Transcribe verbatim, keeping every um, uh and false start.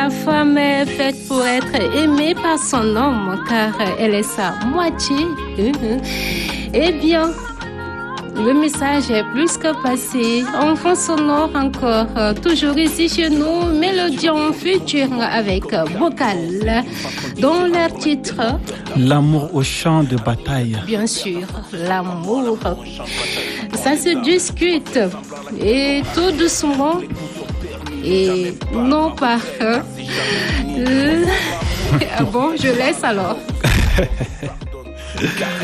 La femme est faite pour être aimée par son homme, car elle est sa moitié. Eh bien, le message est plus que passé. Enfant sonore encore, toujours ici chez nous, Mélodion Future avec Vocal, dont leur titre... L'amour au champ de bataille. Bien sûr, l'amour. Ça se discute. Et tout doucement. Et non pas... Euh... Ah bon, je laisse alors.